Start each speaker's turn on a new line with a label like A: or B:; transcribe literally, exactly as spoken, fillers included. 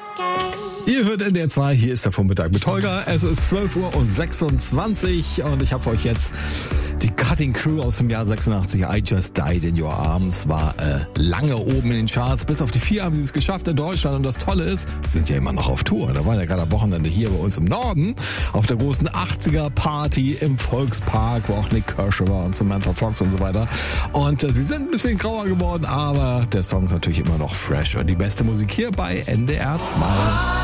A: Ihr hört N D R zwei, hier ist der Vormittag mit Holger. Es ist zwölf Uhr und sechsundzwanzig und ich habe für euch jetzt die Cutting Crew aus dem Jahr sechsundachtzig. I Just Died in Your Arms war äh, lange oben in den Charts. Bis auf die vier haben sie es geschafft in Deutschland. Und das Tolle ist, sind ja immer noch auf Tour. Da waren ja gerade am Wochenende hier bei uns im Norden auf der großen achtziger-Party im Volkspark, wo auch Nick Kershaw war und Samantha Fox und so weiter. Und äh, sie sind ein bisschen grauer geworden, aber der Song ist natürlich immer noch fresh. Und die beste Musik hier bei N D R zwei.